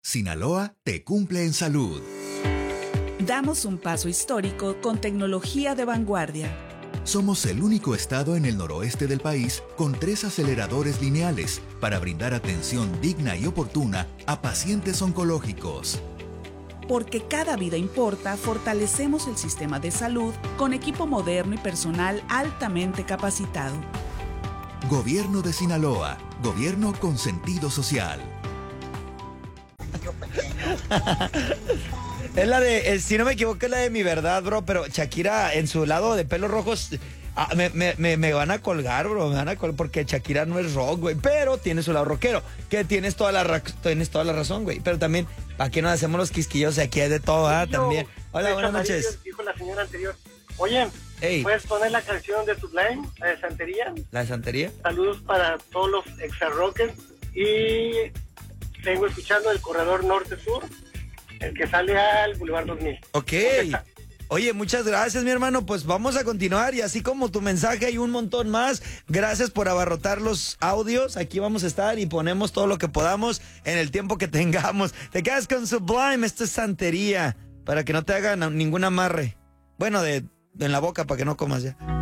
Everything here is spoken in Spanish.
Sinaloa te cumple en salud. Damos un paso histórico con tecnología de vanguardia. Somos el único estado en el noroeste del país con 3 aceleradores lineales para brindar atención digna y oportuna a pacientes oncológicos. Porque cada vida importa, fortalecemos el sistema de salud con equipo moderno y personal altamente capacitado. Gobierno de Sinaloa. Gobierno con sentido social. Es la de, si no me equivoco, es la de Mi Verdad, bro. Pero Shakira, en su lado de pelos rojos, me van a colgar, bro. Me van a colgar porque Shakira no es rock, güey. Pero tiene su lado rockero. Que tienes toda la razón, güey. Pero también, ¿para qué nos hacemos los quisquillos? Aquí hay de todo, ¿ah? También. Hola, buenas noches. Dijo la señora anterior. Oye, Ey. ¿puedes poner la canción de Sublime, la de Santería? ¿La de Santería? Saludos para todos los ex-rockers. Y vengo escuchando el corredor norte-sur, el que sale al Boulevard 2000. Ok. Oye, muchas gracias, mi hermano. Pues vamos a continuar y así como tu mensaje hay un montón más. Gracias por abarrotar los audios. Aquí vamos a estar y ponemos todo lo que podamos en el tiempo que tengamos. Te quedas con Sublime, esto es Santería, para que no te hagan ningún amarre. Bueno, en la boca para que no comas ya.